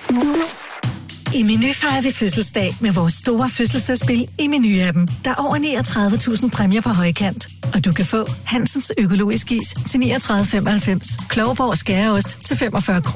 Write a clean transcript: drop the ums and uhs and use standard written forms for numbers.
I Meny fejrer vi fødselsdag med vores store fødselsdagsspil i Meny-appen. Der er over 39.000 præmier på højkant. Og du kan få Hansens økologisk is til 39,95, Klovborg skæreost til 45 kroner.